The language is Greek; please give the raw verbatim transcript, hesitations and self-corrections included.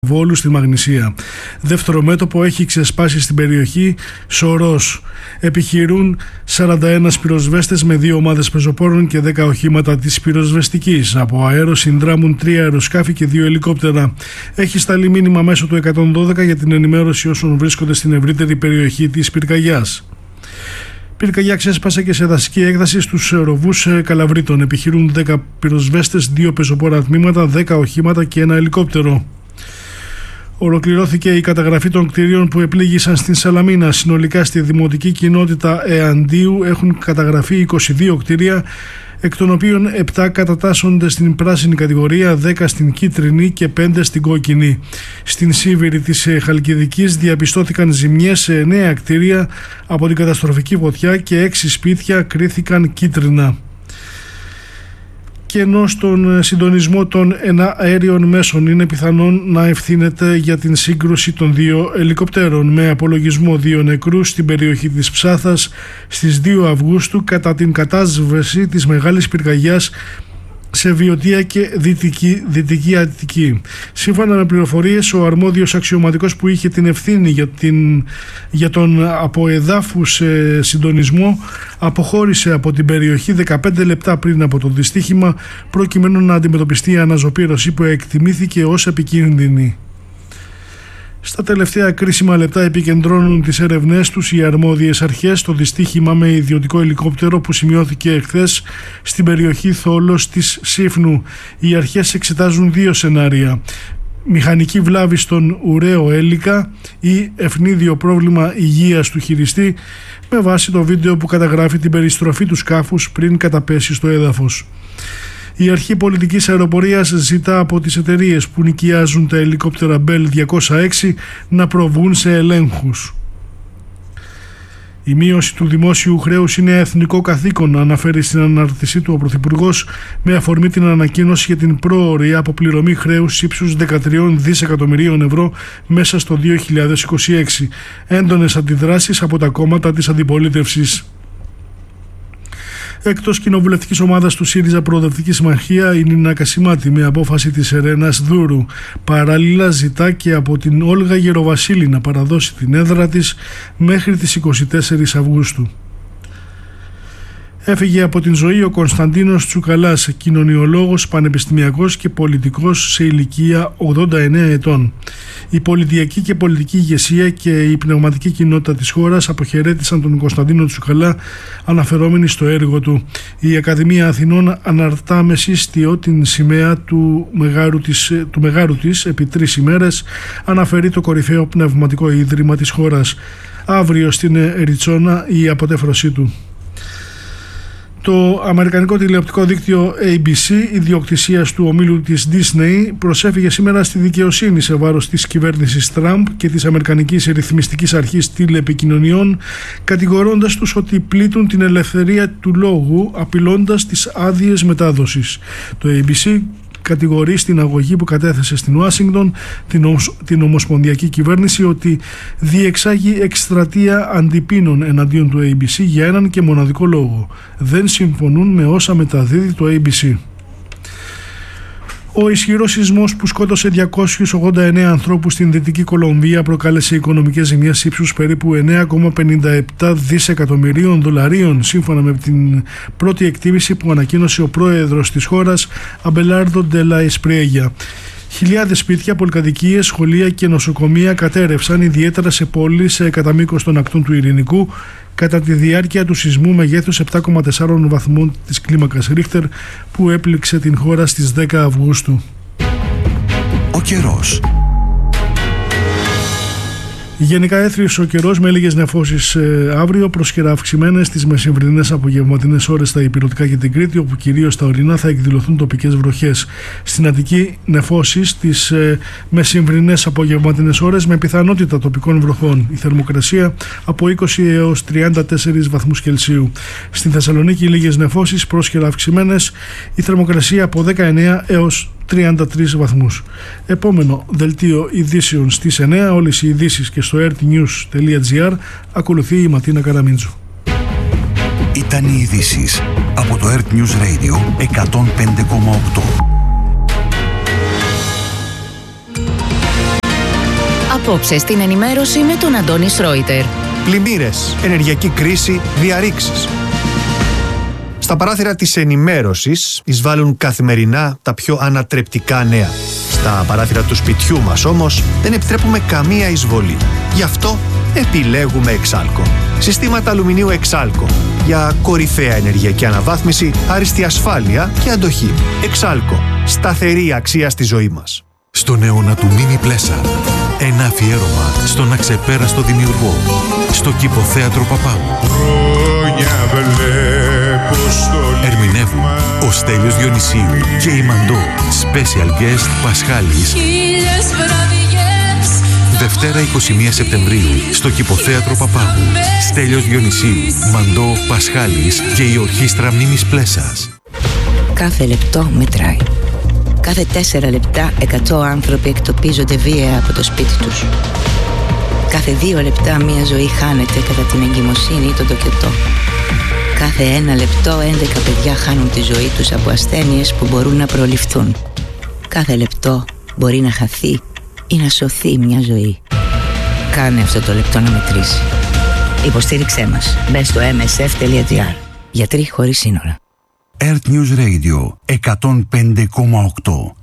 Βόλου στη Μαγνησία. Δεύτερο μέτωπο έχει ξεσπάσει στην περιοχή Σωρός. Επιχειρούν σαράντα ένα πυροσβέστες με δύο ομάδες πεζοπόρων και δέκα οχήματα της πυροσβεστικής. Από αέρο συνδράμουν τρία αεροσκάφη και δύο ελικόπτερα. Έχει σταλεί μήνυμα μέσω του εκατόν δώδεκα για την ενημέρωση όσων βρίσκονται στην ευρύτερη περιοχή της πυρκαγιάς. Πυρκαγιά ξέσπασε και σε δασική έκταση στους ροβούς Καλαβρίτων. Επιχειρούν δέκα πυροσβέστες, δύο πεζοπόρα τμήματα, δέκα οχήματα και ένα ελικόπτερο. Ολοκληρώθηκε η καταγραφή των κτηρίων που επλήγησαν στην Σαλαμίνα. Συνολικά στη δημοτική κοινότητα Εαντίου έχουν καταγραφεί είκοσι δύο κτίρια, εκ των οποίων επτά κατατάσσονται στην πράσινη κατηγορία, δέκα στην κίτρινη και πέντε στην κόκκινη. Στην Σίβηρη της Χαλκιδικής διαπιστώθηκαν ζημιές σε εννέα κτίρια από την καταστροφική φωτιά και έξι σπίτια κρίθηκαν κίτρινα. Και ενώ στον συντονισμό των εναέριων μέσων είναι πιθανόν να ευθύνεται για την σύγκρουση των δύο ελικοπτέρων, με απολογισμό δύο νεκρούς στην περιοχή της Ψάθας στις δύο Αυγούστου κατά την κατάσβεση της μεγάλης πυρκαγιάς σε Βιωτία και Δυτική, Δυτική Αττική. Σύμφωνα με πληροφορίες, ο αρμόδιος αξιωματικός που είχε την ευθύνη για, την, για τον αποεδάφους ε, συντονισμό αποχώρησε από την περιοχή δεκαπέντε λεπτά πριν από το δυστύχημα, προκειμένου να αντιμετωπιστεί η αναζωπήρωση που εκτιμήθηκε ως επικίνδυνη. Στα τελευταία κρίσιμα λεπτά επικεντρώνουν τις έρευνές τους οι αρμόδιες αρχές στο δυστύχημα με ιδιωτικό ελικόπτερο που σημειώθηκε εχθές στην περιοχή Θόλος της Σύφνου. Οι αρχές εξετάζουν δύο σενάρια: μηχανική βλάβη στον ουραίο έλικα ή ευνίδιο πρόβλημα υγείας του χειριστή, με βάση το βίντεο που καταγράφει την περιστροφή του σκάφους πριν καταπέσει στο έδαφος. Η Αρχή Πολιτικής Αεροπορίας ζητά από τις εταιρείες που νοικιάζουν τα ελικόπτερα Μπέλ διακόσια έξι να προβούν σε ελέγχους. Η μείωση του δημόσιου χρέους είναι εθνικό καθήκον, αναφέρει στην ανάρτησή του ο Πρωθυπουργός, με αφορμή την ανακοίνωση για την πρόωρη αποπληρωμή χρέους ύψους δεκατρία δισεκατομμυρίων ευρώ μέσα στο δύο χιλιάδες είκοσι έξι. Έντονες αντιδράσεις από τα κόμματα της αντιπολίτευσης. Εκτός κοινοβουλευτικής ομάδας του ΣΥΡΙΖΑ Προοδευτική Συμμαχία, η Νίνα Κασιμάτη με απόφαση της Ερένας Δούρου. Παράλληλα ζητά και από την Όλγα Γεροβασίλη να παραδώσει την έδρα της μέχρι τις είκοσι τέσσερις Αυγούστου. Έφυγε από την ζωή ο Κωνσταντίνος Τσουκαλάς, κοινωνιολόγος, πανεπιστημιακός και πολιτικός σε ηλικία ογδόντα εννέα ετών. Η πολιτιακή και πολιτική ηγεσία και η πνευματική κοινότητα της χώρας αποχαιρέτησαν τον Κωνσταντίνο Τσουκαλά, αναφερόμενοι στο έργο του. Η Ακαδημία Αθηνών αναρτά με σύστιο την σημαία του μεγάρου της, του μεγάρου της επί τρεις ημέρες, αναφέρει το κορυφαίο πνευματικό ίδρυμα της χώρας. Αύριο στην Ριτσόνα η αποτέφρωσή του. Το αμερικανικό τηλεοπτικό δίκτυο έι μπι σι, ιδιοκτησίας του ομίλου της Disney, προσέφυγε σήμερα στη δικαιοσύνη σε βάρος της κυβέρνησης Τραμπ και της Αμερικανικής Ρυθμιστικής Αρχής Τηλεπικοινωνιών, κατηγορώντας τους ότι πλήττουν την ελευθερία του λόγου, απειλώντας τις άδειες μετάδοσης. Το έι μπι σι κατηγορεί στην αγωγή που κατέθεσε στην Ουάσιγκτον την, ομοσ... την ομοσπονδιακή κυβέρνηση ότι διεξάγει εκστρατεία αντιπίνων εναντίον του έι μπι σι για έναν και μοναδικό λόγο: δεν συμφωνούν με όσα μεταδίδει το έι μπι σι. Ο ισχυρός σεισμός που σκότωσε διακόσιους ογδόντα εννέα ανθρώπους στην Δυτική Κολομβία προκάλεσε οικονομικές ζημιές ύψους περίπου εννέα κόμμα πενήντα επτά δισεκατομμυρίων δολαρίων, σύμφωνα με την πρώτη εκτίμηση που ανακοίνωσε ο πρόεδρος της χώρας, Αμπελάρδο ντε λα Εσπριέγια. Χιλιάδες σπίτια, πολυκατοικίες, σχολεία και νοσοκομεία κατέρευσαν, ιδιαίτερα σε πόλεις κατά μήκος των ακτών του Ειρηνικού, κατά τη διάρκεια του σεισμού μεγέθους επτά κόμμα τέσσερα βαθμών της κλίμακας Ρίχτερ που έπληξε την χώρα στις δέκα Αυγούστου. Ο καιρός. Γενικά έθριος ο καιρός με λίγες νεφώσεις ε, αύριο, προσχερά αυξημένες στις μεσημβρινές απογευματινές ώρες στα ηπειρωτικά και την Κρήτη, όπου κυρίως στα ορεινά θα εκδηλωθούν τοπικές βροχές. Στην Αττική νεφώσεις στις ε, μεσημβρινές απογευματινές ώρες με πιθανότητα τοπικών βροχών. Η θερμοκρασία από είκοσι έως τριάντα τέσσερις βαθμούς Κελσίου. Στην Θεσσαλονίκη λίγες νεφώσεις, πρόσχερα αυξημένες, η θερμοκρασία από δεκαεννέα έως τριάντα τρεις βαθμούς. Επόμενο δελτίο ειδήσεων στις εννέα. Όλες οι ειδήσεις και στο ερτnews τελεία τζι άρ. Ακολουθεί η Ματίνα Καραμίντζου. Ήταν οι ειδήσεις από το Earth News Radio εκατόν πέντε κόμμα οκτώ. Απόψε στην ενημέρωση με τον Αντώνη Σρόιτερ. Πλημμύρες, ενεργειακή κρίση, διαρρήξεις. Στα παράθυρα της ενημέρωσης εισβάλλουν καθημερινά τα πιο ανατρεπτικά νέα. Στα παράθυρα του σπιτιού μας όμως δεν επιτρέπουμε καμία εισβολή. Γι' αυτό επιλέγουμε Εξάλκο. Συστήματα αλουμινίου Εξάλκο για κορυφαία ενεργειακή αναβάθμιση, άριστη ασφάλεια και αντοχή. Εξάλκο. Σταθερή αξία στη ζωή μας. Στον αιώνα του Μίνι Πλέσαρ, ένα αφιέρωμα στον αξεπέραστο δημιουργό, στο Κηποθέατρο Παπάγου. Ερμηνεύουν ο Στέλιος Διονυσίου και η Μαντώ. Special guest Πασχάλης. Δευτέρα εικοστή πρώτη Σεπτεμβρίου στο Κηποθέατρο Παπάγου. Στέλιος Διονυσίου, Μαντώ, Πασχάλης και η Ορχήστρα Μίνις Πλέσας. Κάθε λεπτό μετράει. Κάθε τέσσερα λεπτά εκατό άνθρωποι εκτοπίζονται βία από το σπίτι τους. Κάθε δύο λεπτά μία ζωή χάνεται κατά την εγκυμοσύνη ή τον τοκετό. Κάθε ένα λεπτό έντεκα παιδιά χάνουν τη ζωή τους από ασθένειες που μπορούν να προληφθούν. Κάθε λεπτό μπορεί να χαθεί ή να σωθεί μια ζωή. Κάνε αυτό το λεπτό να μετρήσει. Υποστήριξέ μας. Μπες στο εμ ες εφ τελεία τζι άρ. Γιατροί χωρίς σύνορα. Earth News Radio εκατόν πέντε κόμμα οκτώ.